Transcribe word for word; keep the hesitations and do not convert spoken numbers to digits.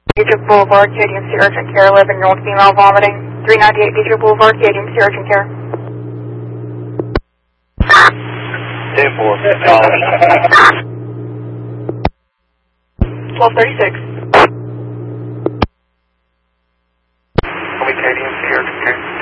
Beatrice Boulevard, K D M C urgent care, eleven-year-old female vomiting. three ninety-eight Beatrice Boulevard, K D M C urgent care. ten four. twelve thirty-six. K D M C urgent care.